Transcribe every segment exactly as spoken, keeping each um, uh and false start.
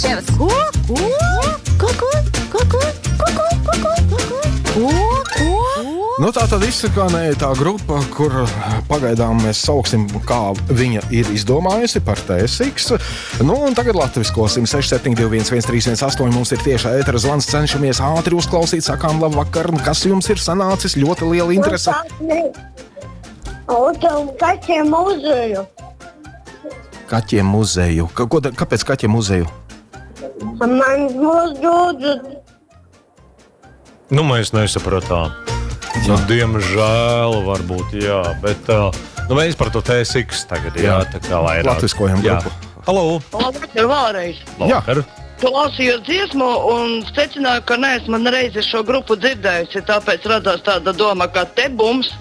Čevas. Ko? Ko? Ko? Ko? Ko? Ko? Ko? Ko? Ko? Ko? Ko? Ko? Nu, tā tad izskanēja tā grupa, kur pagaidām mēs sauksim, kā viņa ir izdomājusi par T S X. Nu, un tagad latviskosim seši septiņi divi viens viens trīs viens astoņi. Mums ir tiešā ētera zvans, cenšamies ātri uzklausīt, sakām labvakar. Kas jums ir sanācis? Ļoti liela interese. Kaķiem muzeju. Kaķiem muzeju. Ka, ko, kāpēc kaķiem muzeju? Man būs dūdzu. Nu, mēs nesapratām. Nu, diemžēl, varbūt, jā, bet uh, nu, mēs par to T S X tagad, jā, jā tā kā vairāk. Latviskojam grupu. Halo! Labvakar, vēlreiz. Labvakar. Klausījos dziesmu un secināju, ka neesmu man reizi šo grupu dzirdējusi, tāpēc radās tāda doma, ka te bums.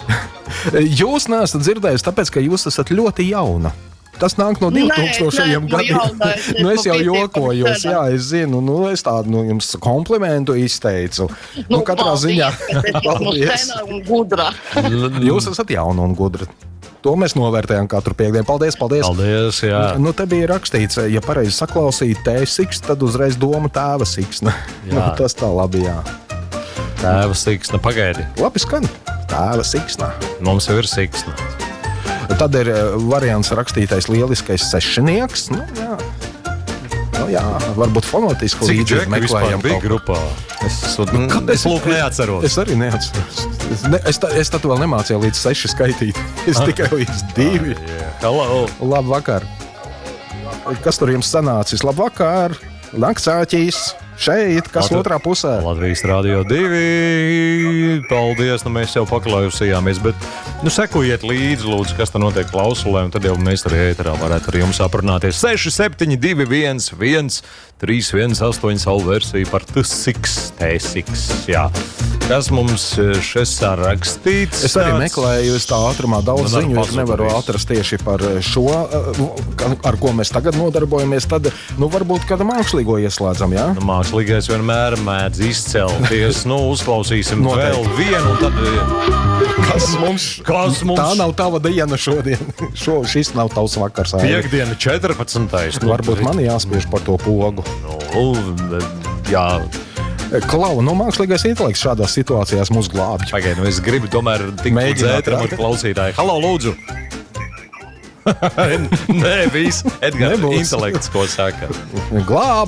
Jūs neesat dzirdējusi, tāpēc, ka jūs esat ļoti jauna. Tas nāk no divtūkstošajiem gadiem. Nu, es jau jokojos, jā, es zinu, nu, es tādu nu, jums komplimentu izteicu. Nu, Nu, katrā paldies, ziņā. bet es esmu sena un gudra. Jūs esat jauna un gudra. To mēs novērtējam katru piekdienu. Paldies, paldies. Paldies, jā. Nu, te bija rakstīts, ja pareizi saklausīt T S X, tad uzreiz doma tēva siksna. Nu, tas tā labi, jā. Tēva siksna, pagaidi. Labi skan. Tēva siksna. Mums jau ir siksna. Tad ir variants rakstītais lieliskais sešinieks. Nu, jā. Nu, jā, varbūt fonētiski Cik līdzīgi džeki vispār meklējam bija kaut ko. grupā? Es, es, es lūk neatceros. Es arī neatceros. Es, ne, es, tā, es tā vēl nemācīju līdz seši skaitīt. Es tikai līdz divi. Ah, yeah. Hello. Labvakar. Kas tur jums sanācis? Labvakar. Naktsāķīs. Šeit, kas Latv- otrā pusē? Latvijas Rādio divi. Paldies, nu mēs jau paklausījāmies, bet nu sekojiet līdzi, lūdzu, kas tā notiek klausulē, un tad jau mēs arī ēterā varētu ar jums aprunāties. seši septiņi divi viens viens trīs viens astoņi savu versiju par T S X. T S X, jā. Kas mums šeit rakstīts? Es arī meklēju, es tā ātrumā daudz Man arī ziņu, es nevaru pazudīs. atrast tieši par šo, ar ko mēs tagad nodarbojamies. Tad, nu, varbūt kādu mākslīgo ieslēdzam, jā? Nu, mākslīgais vienmēr mēdz izcelties. Nu, uzklausīsim Noteikti. vēl vienu, un tad Kas mums, Kas mums- Tā nav tava diena šodien. Šo, šis nav tavs vakars. Āri. piekdiena četrpadsmitais. Varbūt man jāspiež par to pogu. Nu, jā. Klau, nu mākslīgais intelekts šādās situācijās mūs glābj. Pagaid, nu es gribu tomēr tikt līdz Mēģināt, ēteram ar jā. klausītāju. Halo, lūdzu! Nē, viss. Edgars, Nebūs. intelekts, ko saka. Glābj!